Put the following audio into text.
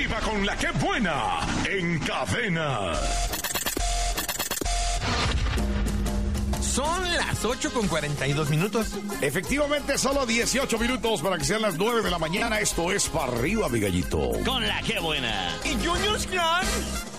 arriba con la que buena en Cadena. Son las 8:42. Efectivamente, solo 18 minutos para que sean las 9 de la mañana. Esto es Pa' Arriba, mi gallito. Con la que buena. Y Junior Clan